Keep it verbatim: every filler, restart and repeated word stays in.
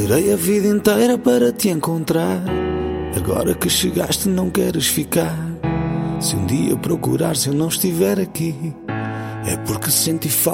Esperei a vida inteira para te encontrar. Agora que chegaste não queres ficar. Se um dia procurares eu não estiver aqui, é porque senti falta